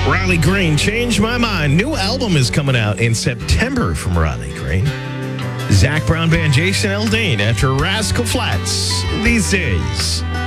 Riley Green, Change My Mind. New album is coming out in September from Riley Green. Zach Brown Band, Jason Aldean after Rascal Flatts. These days.